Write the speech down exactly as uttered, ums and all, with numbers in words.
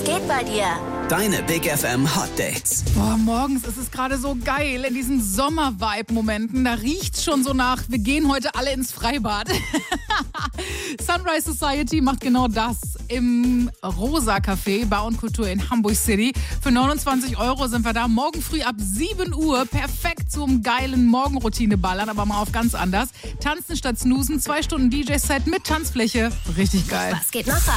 Was geht bei dir? Deine Big F M Hot Dates. Boah, morgens ist es gerade so geil in diesen Sommer-Vibe-Momenten. Da riecht's schon so nach, wir gehen heute alle ins Freibad. Sunrise Society macht genau das im Rosa Café Bar und Kultur in Hamburg City. Für neunundzwanzig Euro sind wir da morgen früh ab sieben Uhr. Perfekt zum geilen Morgenroutine-Ballern, aber mal auf ganz anders. Tanzen statt Snoozen, zwei Stunden D J-Set mit Tanzfläche. Richtig geil. Was geht noch?